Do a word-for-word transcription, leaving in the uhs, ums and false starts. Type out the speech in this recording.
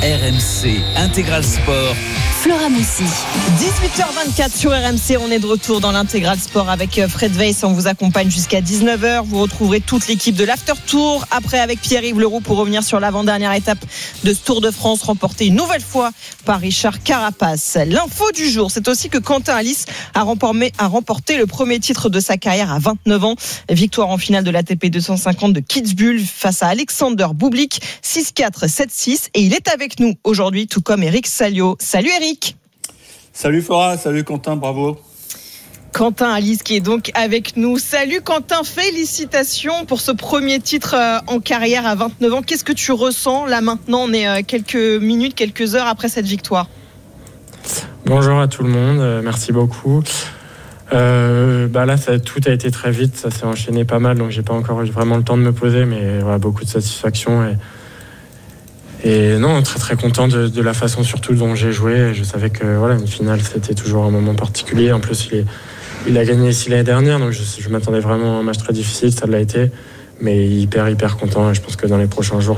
R M C Intégral Sport. Flora Moussi. dix-huit heures vingt-quatre sur R M C, on est de retour dans l'Intégral Sport avec Fred Weiss. On vous accompagne jusqu'à dix-neuf heures. Vous retrouverez toute l'équipe de l'After Tour. Après, avec Pierre-Yves Leroux pour revenir sur l'avant-dernière étape de ce Tour de France remportée une nouvelle fois par Richard Carapace. L'info du jour, c'est aussi que Quentin Alice a remporté, a remporté le premier titre de sa carrière à vingt-neuf ans. Victoire en finale de l'A T P deux cent cinquante de Kitzbühel face à Alexander Bublik, six quatre, sept six. Et il est avec nous aujourd'hui, tout comme Eric Salio. Salut Eric. Salut Flora, salut Quentin, bravo. Quentin Alice qui est donc avec nous. Salut Quentin, félicitations pour ce premier titre en carrière à vingt-neuf ans. Qu'est-ce que tu ressens là maintenant? On est quelques minutes, quelques heures après cette victoire. Bonjour à tout le monde, merci beaucoup. Euh, bah là, ça, tout a été très vite, ça s'est enchaîné pas mal, donc j'ai pas encore eu vraiment le temps de me poser, mais voilà, beaucoup de satisfaction et Et non, très très content de, de la façon surtout dont j'ai joué. Je savais que voilà, une finale c'était toujours un moment particulier. En plus, il, est, il a gagné ici l'année dernière, donc je, je m'attendais vraiment à un match très difficile, ça l'a été. Mais hyper hyper content et je pense que dans les prochains jours